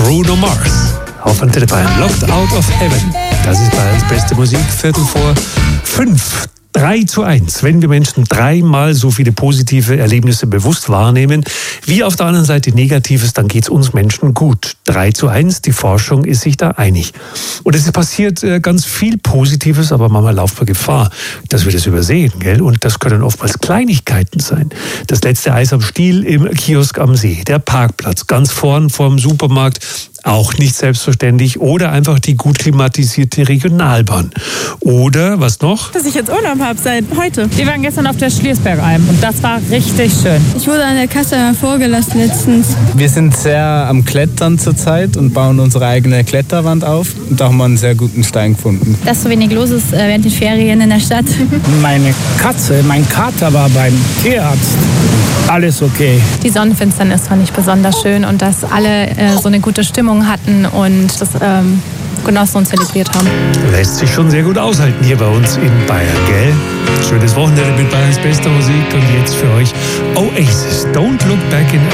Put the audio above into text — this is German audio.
Bruno Mars. Auf Antenne Bayern, Locked Out of Heaven. Das ist Bayerns beste Musik, 4:45. 3:1. Wenn wir Menschen dreimal so viele positive Erlebnisse bewusst wahrnehmen, wie auf der anderen Seite Negatives, dann geht es uns Menschen gut. 3:1, die Forschung ist sich da einig. Und es passiert ganz viel Positives, aber manchmal laufen wir Gefahr, dass wir das übersehen, gell? Und das können oftmals Kleinigkeiten sein. Das letzte Eis am Stiel im Kiosk am See, der Parkplatz ganz vorn vorm Supermarkt, auch nicht selbstverständlich. Oder einfach die gut klimatisierte Regionalbahn. Oder, was noch? Dass ich jetzt Urlaub habe seit heute. Wir waren gestern auf der Schliersbergalm und das war richtig schön. Ich wurde an der Kasse vorgelassen letztens. Wir sind sehr am Klettern zurzeit und bauen unsere eigene Kletterwand auf. Und da haben wir einen sehr guten Stein gefunden. Dass so wenig los ist während den Ferien in der Stadt. Meine Katze, mein Kater war beim Tierarzt. Alles okay. Die Sonnenfinsternis fand ich besonders schön und dass alle so eine gute Stimmung hatten und das genossen und zelebriert haben. Lässt sich schon sehr gut aushalten hier bei uns in Bayern, gell? Schönes Wochenende mit Bayerns bester Musik und jetzt für euch Oasis. Don't Look Back in